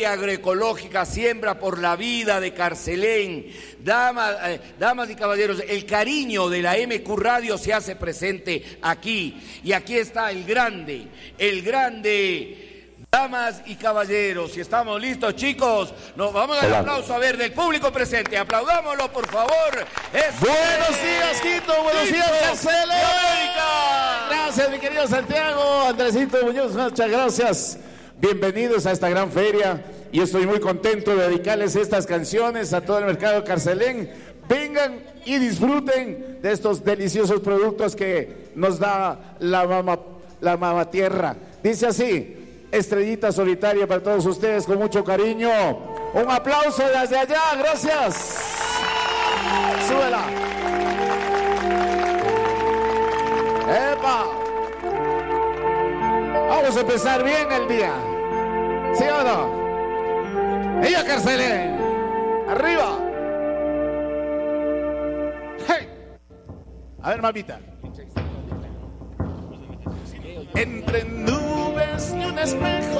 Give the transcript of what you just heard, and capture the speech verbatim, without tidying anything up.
Feria Agroecológica Siembra por la Vida de Carcelén. Damas, eh, damas y caballeros, el cariño de la M Q Radio se hace presente aquí. Y aquí está el grande, el grande... Damas y caballeros, si estamos listos, chicos, nos vamos a dar un aplauso a ver del público presente. Aplaudámoslo, por favor. Es buenos días, Quito. Buenos días, Carcelén. Gracias, mi querido Santiago. Andresito Muñoz, muchas gracias. Bienvenidos a esta gran feria. Y estoy muy contento de dedicarles estas canciones a todo el mercado de Carcelén. Vengan y disfruten de estos deliciosos productos que nos da la mamá, la mamá tierra. Dice así: Estrellita Solitaria para todos ustedes, con mucho cariño. Un aplauso desde allá, gracias. Súbela. ¡Epa! Vamos a empezar bien el día. ¿Sí o no? ¡Ella, Carcelén! ¡Arriba! ¡Hey! A ver, mamita. Entre nubes y un espejo